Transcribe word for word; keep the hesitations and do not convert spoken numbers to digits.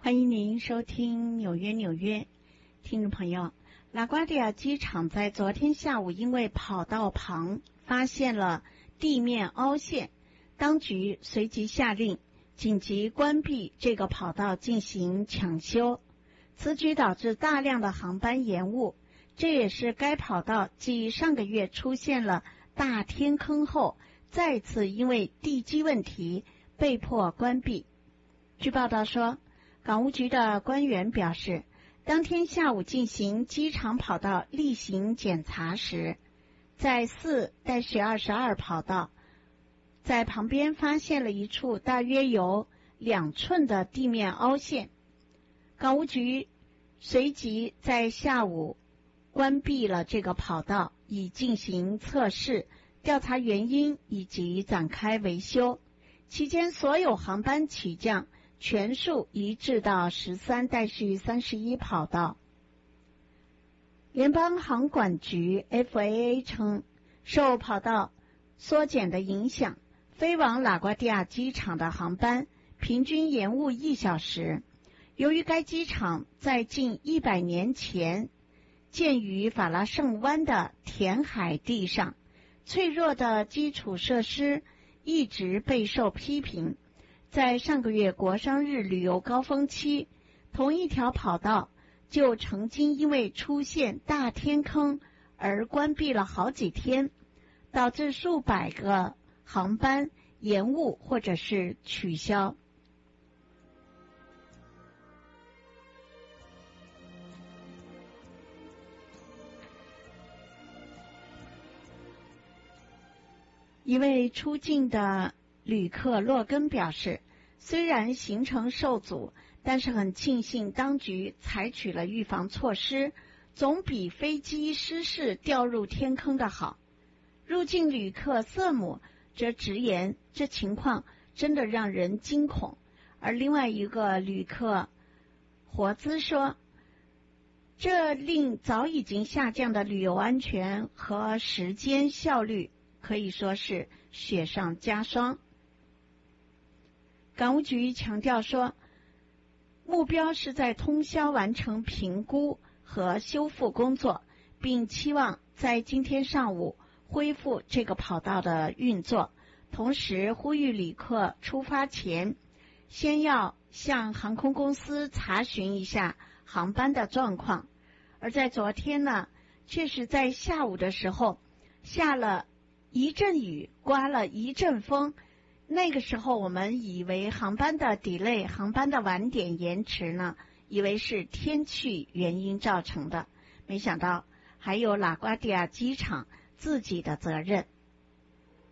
欢迎您收听纽约纽约。听众朋友，拉瓜迪亚机场在昨天下午因为跑道旁发现了地面凹陷，当局随即下令紧急关闭这个跑道进行抢修。此举导致大量的航班延误，这也是该跑道继上个月出现了大天坑后再次因为地基问题被迫关闭。据报道说，港务局的官员表示，当天下午进行机场跑道例行检查时，在四二十二跑道在旁边发现了一处大约有两寸的地面凹陷。港务局随即在下午关闭了这个跑道，以进行测试、调查原因以及展开维修。期间所有航班起降全数移至到十三三十一跑道。联邦航管局 F A A 称，受跑道缩减的影响，飞往拉瓜迪亚机场的航班平均延误一小时。由于该机场在近一百年前建于法拉盛湾的填海地上，脆弱的基础设施一直备受批评。在上个月国殇日旅游高峰期，同一条跑道就曾经因为出现大天坑而关闭了好几天，导致数百个航班延误或者是取消。一位出境的旅客洛根表示，虽然行程受阻，但是很庆幸当局采取了预防措施，总比飞机失事掉入天坑的好。入境旅客瑟姆则直言，这情况真的让人惊恐。而另外一个旅客活兹说，这令早已经下降的旅游安全和时间效率可以说是雪上加霜。港务局强调说，目标是在通宵完成评估和修复工作，并期望在今天上午恢复这个跑道的运作，同时呼吁旅客出发前先要向航空公司查询一下航班的状况。而在昨天呢，确实在下午的时候下了一阵雨，刮了一阵风，那个时候我们以为航班的 delay 航班的晚点延迟呢，以为是天气原因造成的，没想到还有拉瓜迪亚机场自己的责任。